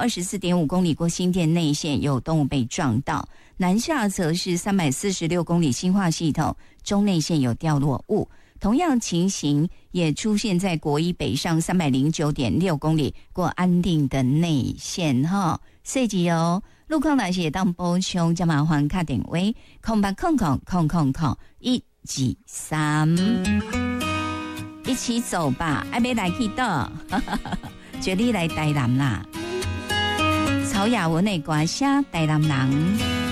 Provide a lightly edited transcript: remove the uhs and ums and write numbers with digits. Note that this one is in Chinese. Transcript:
24.5公里过新店内线有动物被撞到，南下则是346公里新化系统中内线有掉落物。同样情形也出现在国一北上309.6公里过安定的内线哈。细节哦，路况那些当补充，就麻烦打电话0800000123，一起走吧，爱要来去倒，绝对来台南啦。曹雅文的歌声《台南人》。